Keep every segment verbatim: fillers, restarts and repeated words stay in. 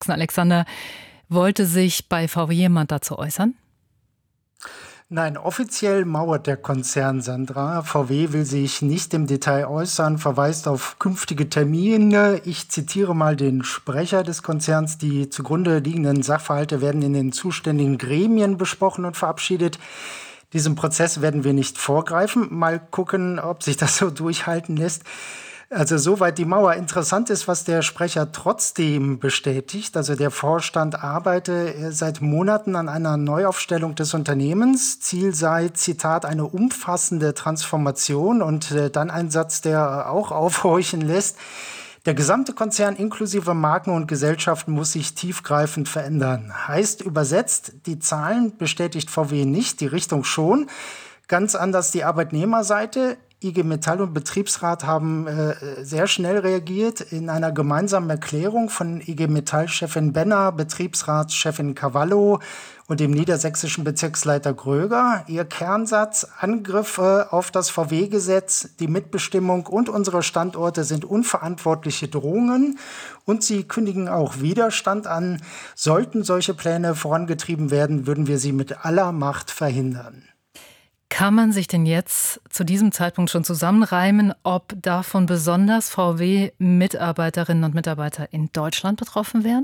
Alexander, wollte sich bei V W jemand dazu äußern? Nein, offiziell mauert der Konzern, Sandra. V W will sich nicht im Detail äußern, verweist auf künftige Termine. Ich zitiere mal den Sprecher des Konzerns. Die zugrunde liegenden Sachverhalte werden in den zuständigen Gremien besprochen und verabschiedet. Diesem Prozess werden wir nicht vorgreifen. Mal gucken, ob sich das so durchhalten lässt. Also soweit die Mauer. Interessant ist, was der Sprecher trotzdem bestätigt. Also der Vorstand arbeite seit Monaten an einer Neuaufstellung des Unternehmens. Ziel sei, Zitat, eine umfassende Transformation. Und äh, dann ein Satz, der auch aufhorchen lässt. Der gesamte Konzern inklusive Marken und Gesellschaften muss sich tiefgreifend verändern. Heißt übersetzt, die Zahlen bestätigt V W nicht, die Richtung schon. Ganz anders die Arbeitnehmerseite. I G Metall und Betriebsrat haben äh, sehr schnell reagiert in einer gemeinsamen Erklärung von I G Metall-Chefin Benner, Betriebsratschefin Cavallo und dem niedersächsischen Bezirksleiter Gröger. Ihr Kernsatz: Angriffe auf das V W-Gesetz, die Mitbestimmung und unsere Standorte sind unverantwortliche Drohungen. Und sie kündigen auch Widerstand an. Sollten solche Pläne vorangetrieben werden, würden wir sie mit aller Macht verhindern. Kann man sich denn jetzt zu diesem Zeitpunkt schon zusammenreimen, ob davon besonders V W-Mitarbeiterinnen und Mitarbeiter in Deutschland betroffen wären?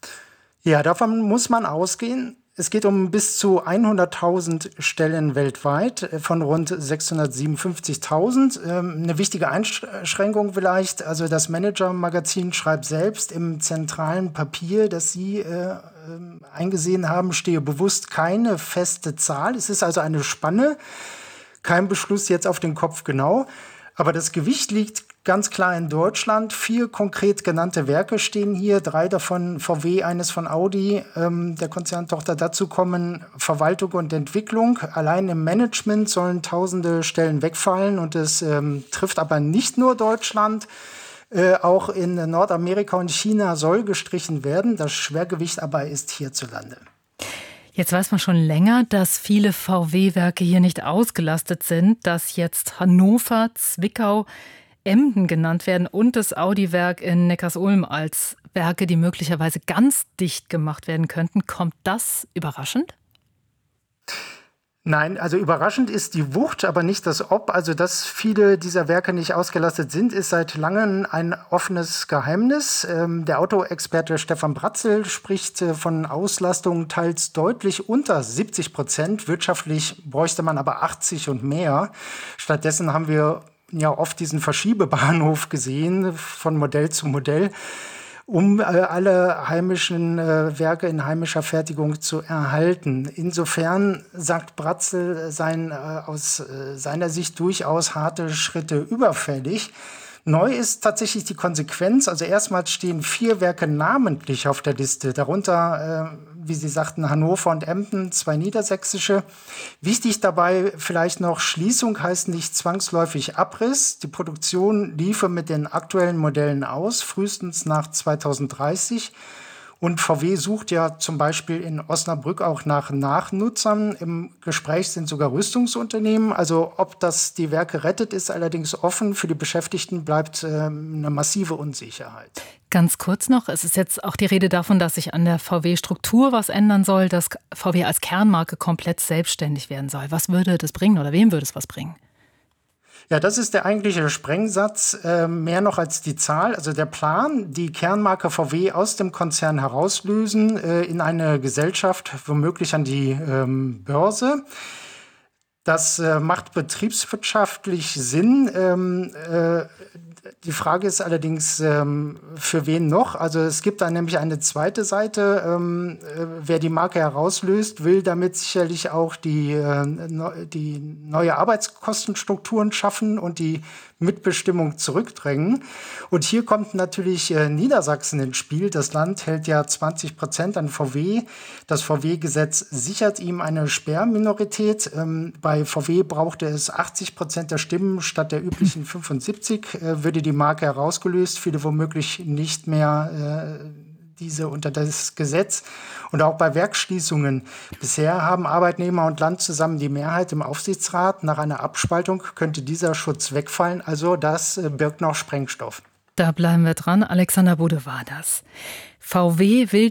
Ja, davon muss man ausgehen. Es geht um bis zu hunderttausend Stellen weltweit von rund sechshundertsiebenundfünfzigtausend. Ähm, eine wichtige Einschränkung vielleicht, also das Manager-Magazin schreibt selbst im zentralen Papier, das Sie äh, eingesehen haben, stehe bewusst keine feste Zahl. Es ist also eine Spanne, kein Beschluss jetzt auf den Kopf genau. Aber das Gewicht liegt ganz klar in Deutschland. Vier konkret genannte Werke stehen hier, drei davon V W, eines von Audi, ähm, der Konzerntochter. Dazu kommen Verwaltung und Entwicklung. Allein im Management sollen tausende Stellen wegfallen und es ähm, trifft aber nicht nur Deutschland. Äh, auch in Nordamerika und China soll gestrichen werden. Das Schwergewicht aber ist hierzulande. Jetzt weiß man schon länger, dass viele V W-Werke hier nicht ausgelastet sind, dass jetzt Hannover, Zwickau, Emden genannt werden und das Audi-Werk in Neckarsulm als Werke, die möglicherweise ganz dicht gemacht werden könnten. Kommt das überraschend? Nein, also überraschend ist die Wucht, aber nicht das Ob. Also dass viele dieser Werke nicht ausgelastet sind, ist seit langem ein offenes Geheimnis. Ähm, der Autoexperte Stefan Bratzel spricht äh, von Auslastung teils deutlich unter siebzig Prozent. Wirtschaftlich bräuchte man aber achtzig und mehr. Stattdessen haben wir ja oft diesen Verschiebebahnhof gesehen, von Modell zu Modell, um äh, alle heimischen äh, Werke in heimischer Fertigung zu erhalten. Insofern sagt Bratzel seien äh, aus äh, seiner Sicht durchaus harte Schritte überfällig. Neu ist tatsächlich die Konsequenz. Also erstmals stehen vier Werke namentlich auf der Liste, darunter, äh, wie Sie sagten, Hannover und Emden, zwei niedersächsische. Wichtig dabei vielleicht noch, Schließung heißt nicht zwangsläufig Abriss. Die Produktion liefe mit den aktuellen Modellen aus, frühestens nach zweitausenddreißig. Und V W sucht ja zum Beispiel in Osnabrück auch nach Nachnutzern. Im Gespräch sind sogar Rüstungsunternehmen. Also ob das die Werke rettet, ist allerdings offen. Für die Beschäftigten bleibt äh, eine massive Unsicherheit. Ganz kurz noch, es ist jetzt auch die Rede davon, dass sich an der V W-Struktur was ändern soll, dass V W als Kernmarke komplett selbstständig werden soll. Was würde das bringen oder wem würde es was bringen? Ja, das ist der eigentliche Sprengsatz, äh, mehr noch als die Zahl. Also der Plan, die Kernmarke V W aus dem Konzern herauslösen, äh, in eine Gesellschaft, womöglich an die ähm, Börse. Das äh, macht betriebswirtschaftlich Sinn. Ähm, äh, die Frage ist allerdings, ähm, für wen noch? Also es gibt da nämlich eine zweite Seite. Ähm, äh, wer die Marke herauslöst, will damit sicherlich auch die, äh, ne, die neue Arbeitskostenstrukturen schaffen und die Mitbestimmung zurückdrängen. Und hier kommt natürlich äh, Niedersachsen ins Spiel. Das Land hält ja zwanzig Prozent an V W. Das V W-Gesetz sichert ihm eine Sperrminorität. Ähm, bei V W brauchte es achtzig Prozent der Stimmen statt der üblichen fünfundsiebzig. Äh, würde die Marke herausgelöst, viele womöglich nicht mehr äh, diese unter das Gesetz. Und auch bei Werksschließungen. Bisher haben Arbeitnehmer und Land zusammen die Mehrheit im Aufsichtsrat. Nach einer Abspaltung könnte dieser Schutz wegfallen. Also das birgt noch Sprengstoff. Da bleiben wir dran. Alexander Bude war das. V W will